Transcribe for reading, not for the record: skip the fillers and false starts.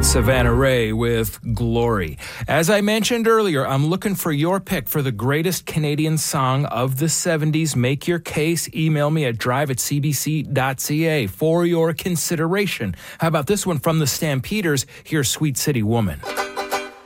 Savannah Ray with Glory. As I mentioned earlier, I'm looking for your pick for the greatest Canadian song of the 70s. Make your case. Email me at drive@cbc.ca for your consideration. How about this one from the Stampeders? Here's Sweet City Woman.